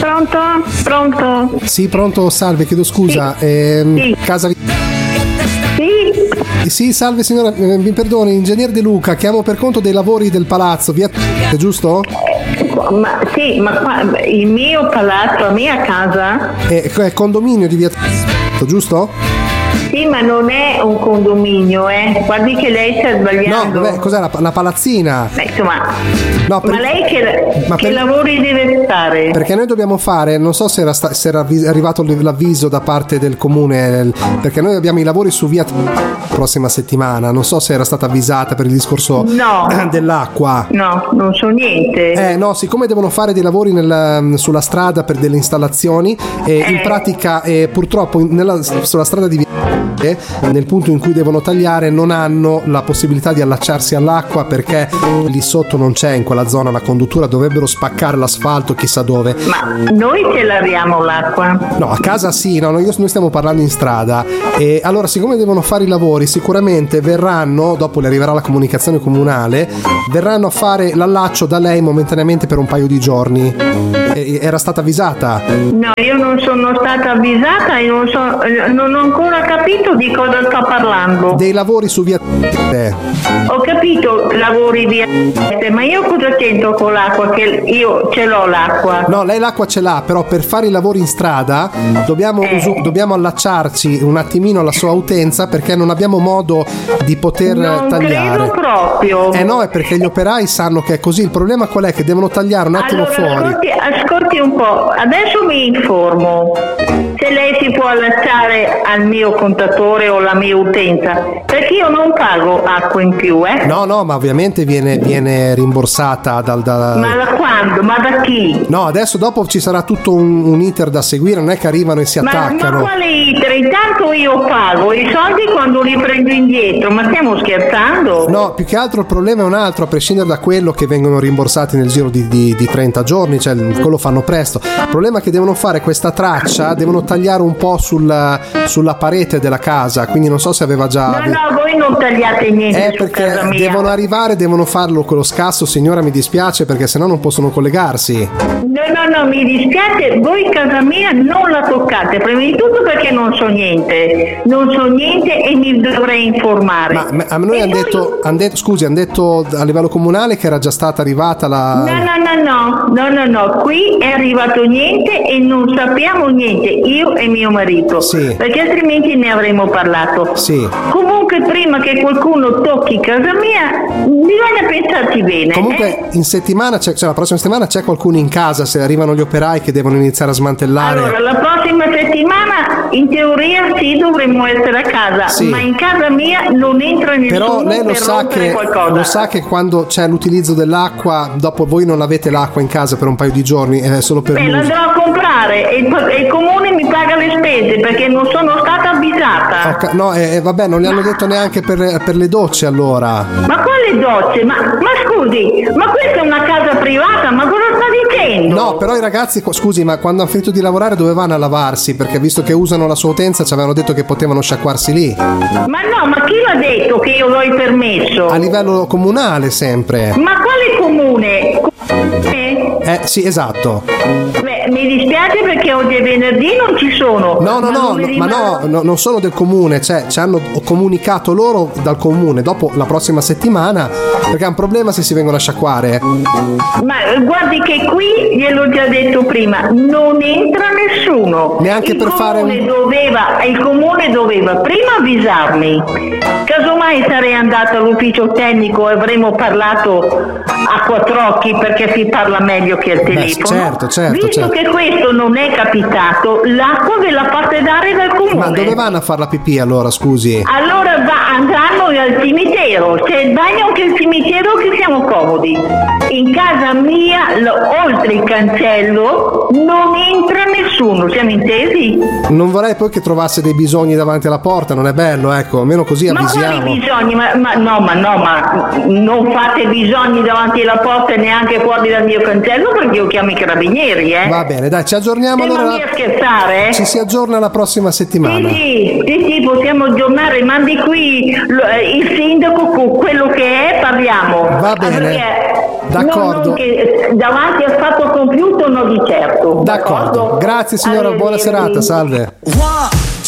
Pronto? Pronto? Sì, pronto, salve, chiedo scusa. Sì. Casa... Sì? Sì, salve signora, mi perdoni, ingegnere De Luca, chiamo per conto dei lavori del palazzo, via... è giusto? Ma sì, ma qua, il mio palazzo, la mia casa? È condominio di via... giusto? Sì, ma non è un condominio, guardi che lei sta sbagliando. No, cos'è la palazzina? Insomma, no, ma lei che lavori deve fare? Perché noi dobbiamo fare, non so se era arrivato l'avviso da parte del comune, perché noi abbiamo i lavori su via prossima settimana, non so se era stata avvisata per il discorso dell'acqua. No, non so niente. No, siccome devono fare dei lavori sulla strada per delle installazioni, in pratica purtroppo sulla strada di via nel punto in cui devono tagliare non hanno la possibilità di allacciarsi all'acqua perché lì sotto non c'è in quella zona la conduttura, dovrebbero spaccare l'asfalto chissà dove. Ma noi ce l'abbiamo l'acqua? No, a casa sì, noi stiamo parlando in strada. E allora, siccome devono fare i lavori, sicuramente verranno, dopo le arriverà la comunicazione comunale, verranno a fare l'allaccio da lei momentaneamente per un paio di giorni. Era stata avvisata? No, io non sono stata avvisata e non ho ancora capito di cosa sto parlando. Dei lavori su via... Ho capito, lavori via... ma io cosa c'entro con l'acqua? Che io ce l'ho l'acqua. No, lei l'acqua ce l'ha, però per fare i lavori in strada dobbiamo allacciarci un attimino alla sua utenza perché non abbiamo modo di poter tagliare. Non credo proprio. No, è perché gli operai sanno che è così. Il problema qual è? Che devono tagliare un attimo fuori. Ascolti un po', adesso mi informo se lei si può allacciare al mio contatore o alla mia utenza, perché io non pago acqua in più, No, ma ovviamente viene rimborsata dal... Ma da quando? Ma da chi? No, adesso dopo ci sarà tutto un iter da seguire, non è che arrivano e si attaccano. Ma quale iter? Intanto io pago i soldi quando li prendo indietro, ma stiamo scherzando? No, più che altro il problema è un altro, a prescindere da quello che vengono rimborsati nel giro di 30 giorni, cioè quello fanno presto. Il problema è che devono fare questa traccia, devono tagliare un po' sulla parete della casa, quindi non so se aveva già... No, voi non tagliate niente su perché casa mia. Devono arrivare, devono farlo con lo scasso, signora, mi dispiace, perché sennò non possono collegarsi. No, mi dispiace, voi casa mia non la toccate, prima di tutto perché non so niente e mi dovrei informare. Ma a noi hanno detto a livello comunale che era già stata arrivata la... No, qui è arrivato niente e non sappiamo niente, io e mio marito, perché altrimenti ne avremmo parlato. Sì. Comunque prima che qualcuno tocchi casa mia bisogna pensarci bene. Comunque in settimana, cioè la prossima settimana c'è qualcuno in casa, se arrivano gli operai che devono iniziare a smantellare? Allora, la prossima settimana in teoria sì, dovremmo essere a casa, ma in casa mia non entra nessuno. Però lei lo sa che quando c'è l'utilizzo dell'acqua, dopo voi non avete l'acqua in casa per un paio di giorni, è solo per l'uso. La andrò a comprare e il comune mi paga le spese perché non sono stata avvisata. Vabbè, non le hanno detto neanche per le docce allora. Ma quale docce? Ma scusi, ma questa è una casa privata, ma cosa sta dicendo? No, però i ragazzi, scusi, ma quando hanno finito di lavorare dovevano a lavarsi, perché visto che usano la sua utenza ci avevano detto che potevano sciacquarsi lì. Ma chi l'ha detto che io do il permesso? A livello comunale sempre. Ma quale comune? Sì, esatto. Mi dispiace perché oggi è venerdì, non ci sono. Non sono del comune, cioè ci hanno comunicato loro dal comune dopo la prossima settimana, perché è un problema se si vengono a sciacquare. Ma guardi che qui gliel'ho già detto prima, non entra nessuno. Neanche per fare il comune doveva prima avvisarmi. Casomai sarei andata all'ufficio tecnico e avremmo parlato a quattro occhi, perché si parla meglio che al telefono. Visto che questo non è capitato, l'acqua ve la fate dare dal comune. Ma dove vanno a fare la pipì allora, scusi? Allora andranno al cimitero, c'è il bagno anche il cimitero, che siamo comodi. In casa mia, oltre il cancello, non entra nessuno, siamo intesi? Non vorrei poi che trovasse dei bisogni davanti alla porta, non è bello, ecco, almeno così avvisiamo. Ma quali bisogni? Ma non fate bisogni davanti alla porta e neanche fuori dal mio cancello, perché io chiamo i carabinieri, Va bene, dai, ci aggiorniamo allora. Non a scherzare, Ci si aggiorna la prossima settimana. Sì, possiamo aggiornare, mandi qui il sindaco con quello che è, parliamo. Va bene. D'accordo. Non che davanti al fatto compiuto, no di certo. D'accordo. Grazie signora, buona serata, salve.